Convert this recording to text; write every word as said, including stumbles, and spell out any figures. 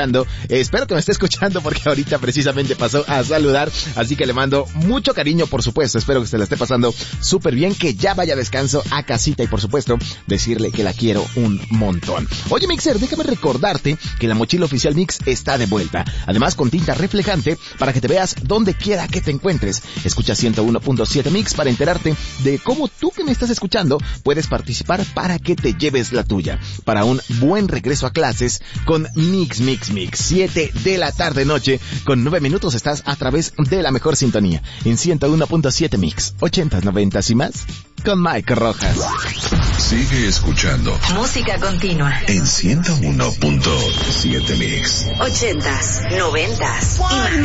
escuchando. Eh, espero que me esté escuchando porque ahorita precisamente pasó a saludar. Así que le mando mucho cariño, por supuesto. Espero que se la esté pasando súper bien, que ya vaya a descanso a casita y por supuesto decirle que la quiero un montón. Oye, Mixer, déjame recordarte que la mochila oficial Mix está de vuelta. Además con tinta reflejante para que te veas donde quiera que te encuentres. Escucha ciento uno punto siete Mix para enterarte de cómo tú que me estás escuchando puedes participar para que te lleves la tuya. Para un buen regreso a clases con Mix, Mix, Mix. siete de la tarde noche con nueve minutos estás a través de la mejor sintonía. En ciento uno punto siete Mix. ochentas, noventas y más con Mike Rojas. Sigue escuchando música continua en ciento uno punto siete Mix. ochentas, noventas y más.